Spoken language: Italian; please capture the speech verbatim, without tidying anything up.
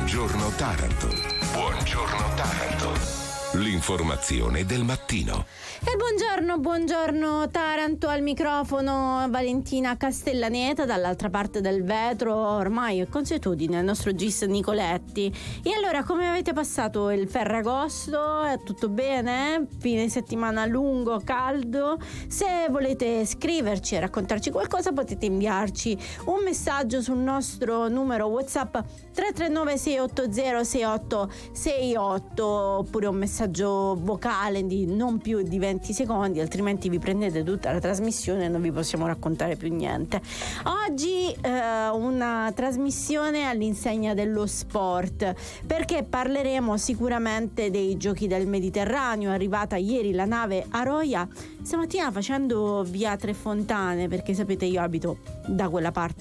Buongiorno Taranto. Buongiorno Taranto. L'informazione del mattino. E buongiorno, buongiorno Taranto, al microfono Valentina Castellaneta, dall'altra parte del vetro ormai è consuetudine il nostro Gis Nicoletti. E allora, come avete passato il Ferragosto? È tutto bene? Fine settimana lungo, caldo? Se volete scriverci e raccontarci qualcosa, potete inviarci un messaggio sul nostro numero WhatsApp tre tre nove sei otto zero sei otto sei otto, oppure un messaggio vocale di non più di venti secondi, altrimenti vi prendete tutta la trasmissione e non vi possiamo raccontare più niente. Oggi eh, una trasmissione all'insegna dello sport, perché parleremo sicuramente dei giochi del Mediterraneo. È arrivata ieri la nave Aroia, stamattina facendo via Tre Fontane, perché sapete io abito da quella parte